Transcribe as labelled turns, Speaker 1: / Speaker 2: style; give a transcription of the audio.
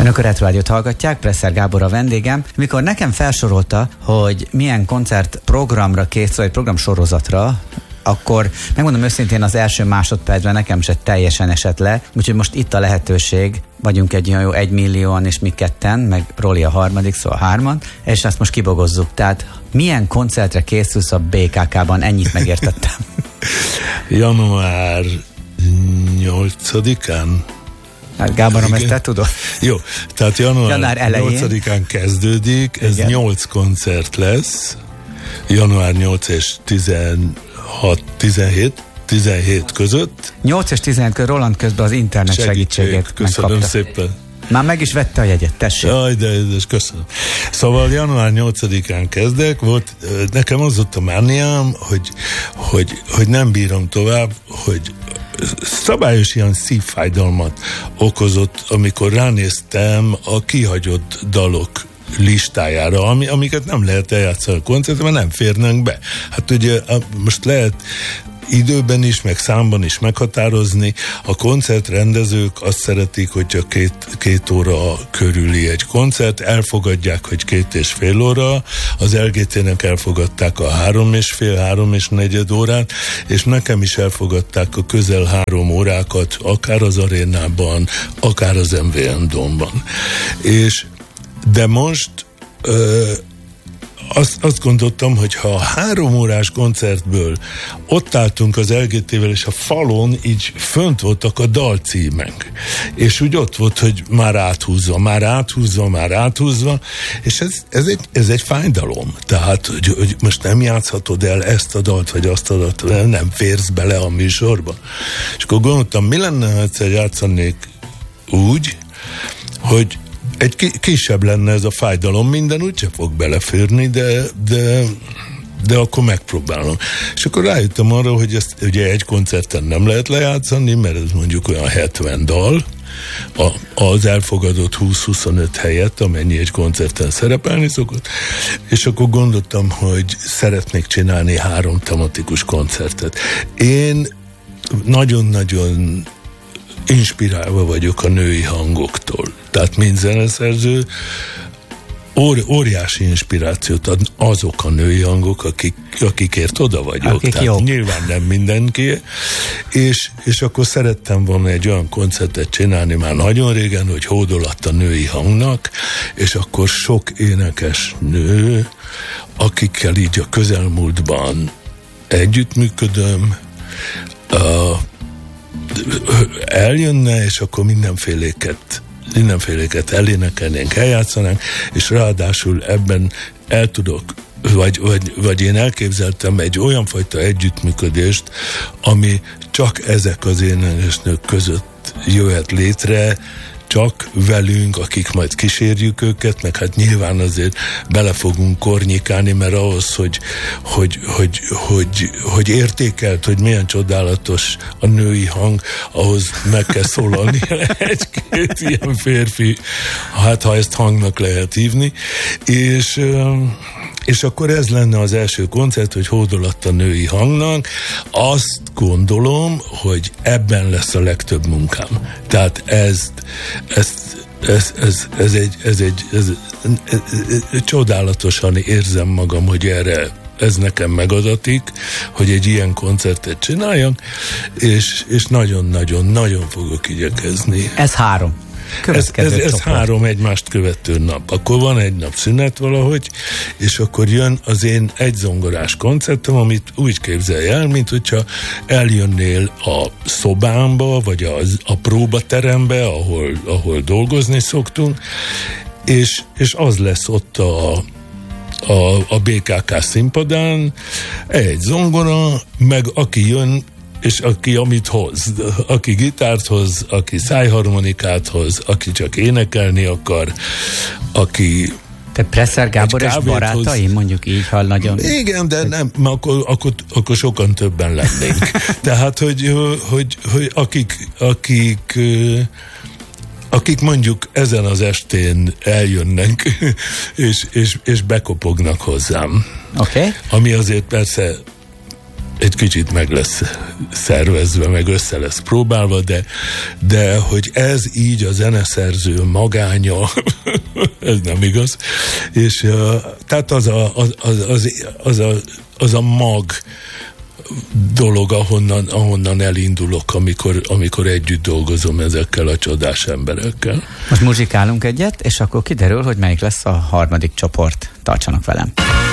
Speaker 1: Önök a Retro Rádiót hallgatják, Presser Gábor a vendégem. Mikor nekem felsorolta, hogy milyen koncertprogramra készül, vagy programsorozatra, akkor megmondom őszintén, az első másodpercben nekem se teljesen esett le, úgyhogy most itt a lehetőség, vagyunk egy olyan jó 1 millióan, és mi ketten, meg Roli a harmadik, szóval 3-an, és ezt most kibogozzuk. Tehát milyen koncertre készülsz a BKK-ban? Ennyit megértettem.
Speaker 2: Január 8-án.
Speaker 1: Hát Gáborom, ezt te tudod?
Speaker 2: Jó, tehát január 8-án kezdődik, ez 8 koncert lesz, január 8 és 17 között.
Speaker 1: 8 és 17 között Roland közben az internet segítségét
Speaker 2: köszönöm
Speaker 1: megkapta.
Speaker 2: Szépen.
Speaker 1: Már meg is vette a jegyet, tessék.
Speaker 2: Jaj, de köszönöm. Szóval január 8-án kezdek, nekem az ott a mániám, hogy nem bírom tovább, hogy szabályos ilyen szívfájdalmat okozott, amikor ránéztem a kihagyott dalok listájára, amiket nem lehet eljátszani a koncertben, mert nem férnek be. Hát ugye most lehet időben is, meg számban is meghatározni. A koncertrendezők azt szeretik, hogy csak két óra körüli egy koncert, elfogadják, hogy 2,5 óra, az LGT-nek elfogadták a 3,5 és 4 órát, és nekem is elfogadták a közel 3 órákat, akár az arénában, akár az MVM Domban. De most azt gondoltam, hogy ha a 3 órás koncertből ott álltunk az LGT-vel, és a falon így fönt voltak a dalcímek, és úgy ott volt, hogy már áthúzva, és ez egy fájdalom. Tehát, hogy most nem játszhatod el ezt a dalt, vagy azt a dalt, nem férsz bele a műsorba. És akkor gondoltam, mi lenne, ha egyszer játszanék úgy, hogy egy kisebb lenne ez a fájdalom, minden úgyse fog beleférni, de akkor megpróbálom. És akkor rájöttem arra, hogy ezt ugye egy koncerten nem lehet lejátszani, mert ez mondjuk olyan 70 dal, az elfogadott 20-25 helyett, amennyi egy koncerten szerepelni szokott, és akkor gondoltam, hogy szeretnék csinálni 3 tematikus koncertet. Én nagyon-nagyon inspirálva vagyok a női hangoktól. Tehát mint zeneszerző óriási inspirációt ad azok a női hangok, akikért oda vagyok. Tehát jó. Nyilván nem mindenki. És akkor szerettem volna egy olyan koncertet csinálni már nagyon régen, hogy hódolat a női hangnak, és akkor sok énekes nő, akikkel így a közelmúltban együttműködöm, eljönne, és akkor mindenféléket elénekelnénk, eljátszanánk, és ráadásul ebben el tudok, vagy én elképzeltem egy olyan fajta együttműködést, ami csak ezek az énekesnők között jöhet létre, csak velünk, akik majd kísérjük őket, meg hát nyilván azért bele fogunk kornyikálni, mert ahhoz, hogy értékelt, hogy milyen csodálatos a női hang, ahhoz meg kell szólalni egy-két ilyen férfi, hát ha ezt hangnak lehet hívni, és akkor ez lenne az első koncert, hogy hódolat a női hangnak. Azt gondolom, hogy ebben lesz a legtöbb munkám. Tehát ez csodálatosan érzem magam, hogy ez nekem megadatik, hogy egy ilyen koncertet csináljak, és nagyon-nagyon fogok igyekezni.
Speaker 1: Ez 3.
Speaker 2: Ez 3 egymást követő nap. Akkor van egy nap szünet valahogy, és akkor jön az én egyzongorás koncertem, amit úgy képzelj el, mint hogyha eljönnél a szobámba, vagy a próbaterembe, ahol dolgozni szoktunk, és az lesz ott a BKK színpadán egy zongora, meg aki jön, és aki amit hoz, aki gitárt hoz, aki szájharmonikát hoz, aki csak énekelni akar, aki...
Speaker 1: Te Presser Gábor és barátai, mondjuk így, ha nagyon...
Speaker 2: Igen, de nem, akkor sokan többen lennénk. Tehát, hogy akik mondjuk ezen az estén eljönnek, és bekopognak hozzám.
Speaker 1: Okay.
Speaker 2: Ami azért persze egy kicsit meg lesz szervezve, meg össze lesz próbálva, de hogy ez így a zeneszerző magánya, ez nem igaz. És tehát az a mag dolog, ahonnan elindulok, amikor együtt dolgozom ezekkel a csodás emberekkel.
Speaker 1: Most muzsikálunk egyet, és akkor kiderül, hogy melyik lesz a harmadik csoport. Tartsanak velem!